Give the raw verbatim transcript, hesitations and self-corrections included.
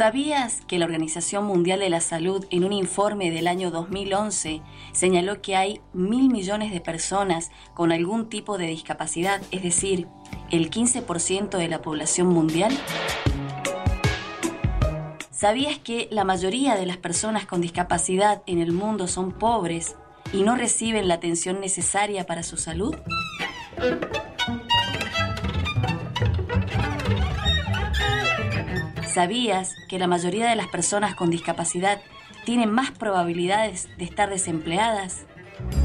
¿Sabías que la Organización Mundial de la Salud en un informe del año dos mil once señaló que hay mil millones de personas con algún tipo de discapacidad, es decir, el quince por ciento de la población mundial? ¿Sabías que la mayoría de las personas con discapacidad en el mundo son pobres y no reciben la atención necesaria para su salud? ¿Sabías que la mayoría de las personas con discapacidad tienen más probabilidades de estar desempleadas?